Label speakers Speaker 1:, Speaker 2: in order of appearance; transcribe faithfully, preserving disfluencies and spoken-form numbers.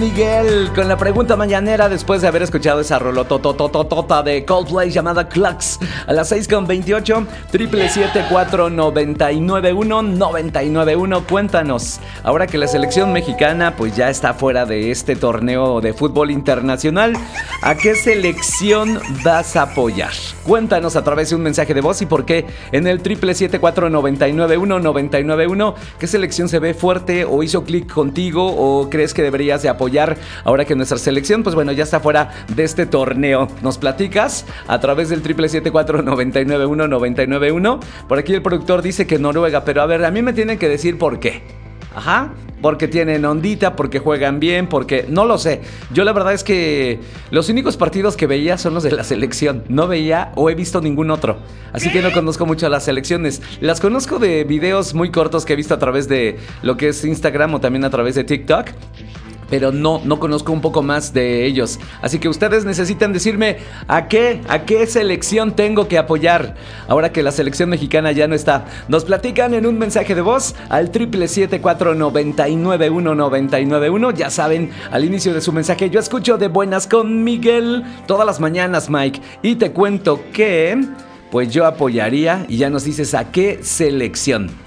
Speaker 1: Miguel con la pregunta mañanera después de haber escuchado esa rolototototota de Coldplay llamada Clocks a las seis con veintiocho. Triple siete cuatro noventa y nueve uno noventa y nueve uno. Cuéntanos, ahora que la selección mexicana pues ya está fuera de este torneo de fútbol internacional, ¿a qué selección vas a apoyar? Cuéntanos a través de un mensaje de voz y por qué en el triple siete cuatro noventa y nueve uno noventa y nueve uno. ¿Qué selección se ve fuerte o hizo clic contigo o crees que deberías de apoyar ahora que nuestra selección pues bueno ya está fuera de este torneo? Nos platicas a través del triple siete cuatro noventa y nueve uno noventa y nueve uno. Por aquí el productor dice que Noruega, pero a ver, a mí me tienen que decir por qué. Ajá, porque tienen ondita, porque juegan bien, porque no lo sé. Yo la verdad es que los únicos partidos que veía son los de la selección. No veía o he visto ningún otro. Así que no conozco mucho a las selecciones. Las conozco de videos muy cortos que he visto a través de lo que es Instagram o también a través de TikTok. Pero no, no conozco un poco más de ellos. Así que ustedes necesitan decirme a qué, a qué selección tengo que apoyar ahora que la selección mexicana ya no está. Nos platican en un mensaje de voz al triple siete cuatro noventa y nueve uno noventa y nueve uno. Ya saben, al inicio de su mensaje yo escucho De Buenas con Miguel todas las mañanas, Mike. Y te cuento que pues yo apoyaría y ya nos dices a qué selección.